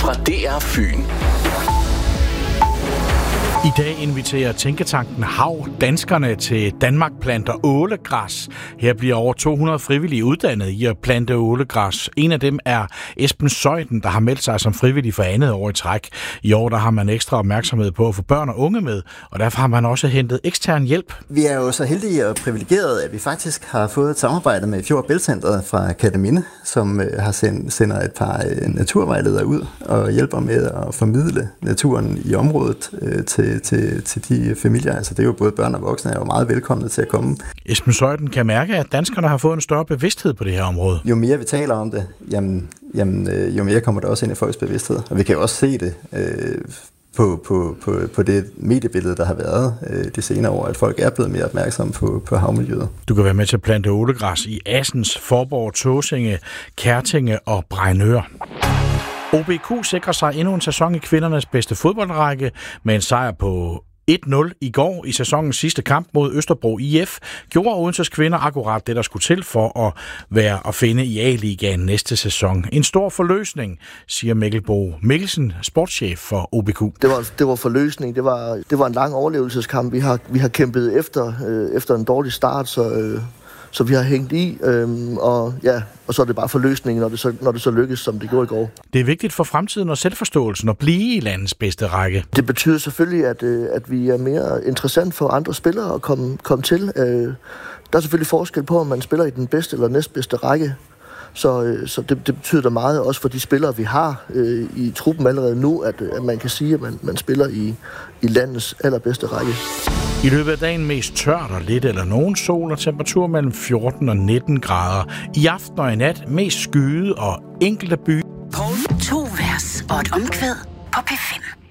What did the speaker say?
fra DR Fyn. I dag inviterer Tænketanken Hav danskerne til Danmark planter ålegræs. Her bliver over 200 frivillige uddannet i at plante ålegræs. En af dem er Esben Zeuthen, der har meldt sig som frivillig for andet år i træk. I år der har man ekstra opmærksomhed på at få børn og unge med, og derfor har man også hentet ekstern hjælp. Vi er jo så heldige og privilegerede, at vi faktisk har fået et samarbejde med Fjord Bæltcentret fra Kerteminde, som sender et par naturvejledere ud og hjælper med at formidle naturen i området til de familier. Altså det er jo både børn og voksne, er jo meget velkomne til at komme. Esben Zeuthen kan mærke, at danskerne har fået en større bevidsthed på det her område. Jo mere vi taler om det, jo mere kommer det også ind i folks bevidsthed. Og vi kan jo også se det på det mediebillede, der har været de senere år, at folk er blevet mere opmærksomme på havmiljøet. Du kan være med til at plante ålegræs i Assens, Faaborg, Tåsinge, Kertinge og Brejnør. OBK sikrer sig endnu en sæson i kvindernes bedste fodboldrække med en sejr på 1-0 i går i sæsonens sidste kamp mod Østerbro IF, gjorde Odenses kvinder akkurat det, der skulle til for at være at finde i A-ligaen næste sæson. En stor forløsning, siger Mikkel Bo Mikkelsen, sportschef for OBK. Det var forløsning. Det var en lang overlevelseskamp. Vi har kæmpet efter en dårlig start, så vi har hængt i, og så er det bare forløsningen, når det så lykkes, som det gjorde i går. Det er vigtigt for fremtiden og selvforståelsen at blive i landets bedste række. Det betyder selvfølgelig, at vi er mere interessant for andre spillere at komme til. Der er selvfølgelig forskel på, om man spiller i den bedste eller næstbedste række. Så det betyder meget også for de spillere, vi har i truppen allerede nu, at man kan sige, at man spiller i landets allerbedste række. I løbet af dagen mest tørt og lidt eller nogen sol og temperatur mellem 14 og 19 grader. I aften og i nat mest skyet og enkelte byer. 2 vers og et omkvæd på P5.